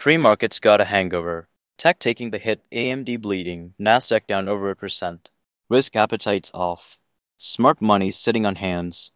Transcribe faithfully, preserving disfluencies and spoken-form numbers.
Pre-markets got a hangover. Tech taking the hit, A M D bleeding, Nasdaq down over a percent. Risk appetites off. Smart money sitting on hands.